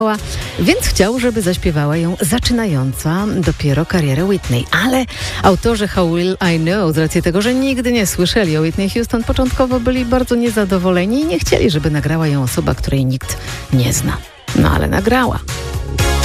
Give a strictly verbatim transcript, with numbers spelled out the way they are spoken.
Więc chciał, żeby zaśpiewała ją zaczynająca dopiero karierę Whitney. Ale autorzy How Will I Know, z racji tego, że nigdy nie słyszeli o Whitney Houston, początkowo byli bardzo niezadowoleni i nie chcieli, żeby nagrała ją osoba, której nikt nie zna. No ale nagrała.